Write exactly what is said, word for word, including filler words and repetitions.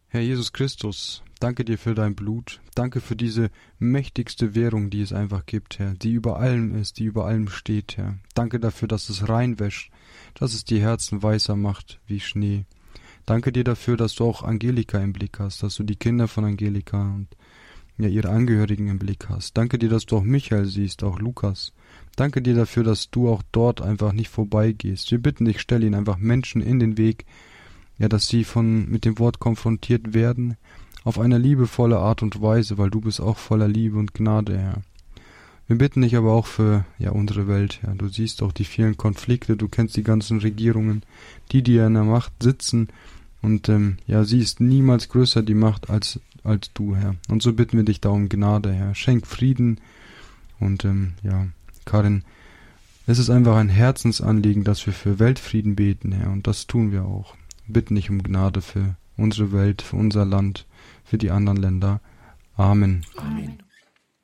Herr Jesus Christus, danke dir für dein Blut. Danke für diese mächtigste Währung, die es einfach gibt, Herr, die über allem ist, die über allem steht, Herr. Danke dafür, dass es reinwäscht, dass es die Herzen weißer macht wie Schnee. Danke dir dafür, dass du auch Angelika im Blick hast, dass du die Kinder von Angelika und ja, ihre Angehörigen im Blick hast. Danke dir, dass du auch Michael siehst, auch Lukas. Danke dir dafür, dass du auch dort einfach nicht vorbeigehst. Wir bitten dich, stell ihnen einfach Menschen in den Weg, ja, dass sie von mit dem Wort konfrontiert werden, auf eine liebevolle Art und Weise, weil du bist auch voller Liebe und Gnade, Herr. Wir bitten dich aber auch für ja unsere Welt, Herr. Du siehst auch die vielen Konflikte, du kennst die ganzen Regierungen, die dir in der Macht sitzen, und ähm, ja, sie ist niemals größer, die Macht, als als du, Herr. Und so bitten wir dich da um Gnade, Herr. Schenk Frieden. Und ähm, ja, Karin, es ist einfach ein Herzensanliegen, dass wir für Weltfrieden beten, Herr. Und das tun wir auch. Wir bitten dich um Gnade für unsere Welt, für unser Land, für die anderen Länder. Amen. Amen.